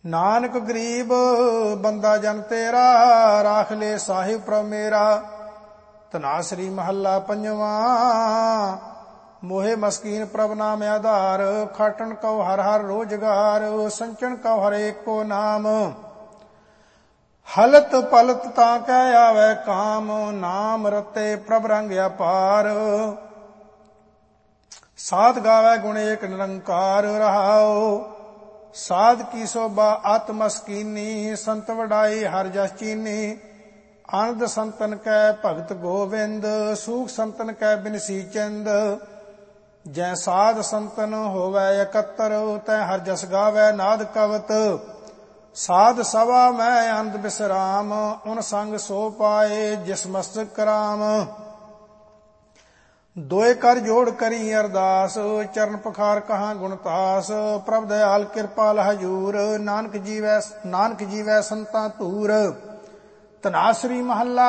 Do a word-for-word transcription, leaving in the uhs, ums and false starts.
ਨਾਨਕ ਗਰੀਬ ਬੰਦਾ ਜਨ ਤੇਰਾ, ਰਾਖ ਲੈ ਸਾਹਿਬ ਪ੍ਰਭ ਮੇਰਾ। ਧਨਾਸਰੀ ਮਹੱਲਾ ਪੰਜਵਾਂ। ਮੋਹਿ ਮਸਕੀਨ ਪ੍ਰਭ ਨਾਮ ਆਧਾਰ, ਖਾਟਣ ਕਉ ਹਰ ਹਰ ਰੋਜਗਾਰ, ਸੰਚਣ ਕਉ ਹਰ ਏਕੋ ਨਾਮ। ਹਲਤ ਪਲਤ ਤਾਂ ਕਹਿ ਆਵੈ ਕਾਮ, ਨਾਮ ਰਤੇ ਪ੍ਰਭ ਰੰਗ ਅਪਾਰ। ਸਾਧ ਗਾਵੈ ਗੁਣ ਏਕ ਨਿਰੰਕਾਰ ਰਹਾਉ, ਸਾਧ ਕੀ ਸੋਭਾ ਅਤ ਮਸਕੀਨੀ, ਸੰਤ ਵਡਾਈ ਹਰ ਜਸ ਚੀਨੀ। ਆਨੰਦ ਸੰਤਨ ਕੈ ਭਗਤ ਗੋਬਿੰਦ, ਸੂਖ ਸੰਤਨ ਕੈ ਬਿਨਸੀ ਚੰਦ। ਜੈ ਸਾਧ ਸੰਤਨ ਹੋਵੈ ਇਕੱਤਰ, ਤੈ ਹਰ ਜਸ ਗਾਵੈ ਨਾਦ ਕਵਤ। ਸਾਧ ਸਭਾ ਮੈਂ ਆਨੰਦ ਬਿਸਰਾਮ, ਉਨ ਸੰਗ ਸੋ ਪਾਏ ਜਿਸ ਮਸਤਕ ਕਰਾਮ। ਦੋਏ ਕਰ ਜੋੜ ਕਰੀ ਅਰਦਾਸ, ਚਰਨ ਪਖਾਰ ਕਹਾਂ ਗੁਣਤਾਸ। ਪ੍ਰਭ ਦਇਆਲ ਕਿਰਪਾਲ ਹਜੂਰ, ਨਾਨਕ ਜੀਵੈ ਨਾਨਕ ਜੀਵੈ ਸੰਤਾਂ ਧੂਰ। ਧਨਾਸਰੀ ਮਹੱਲਾ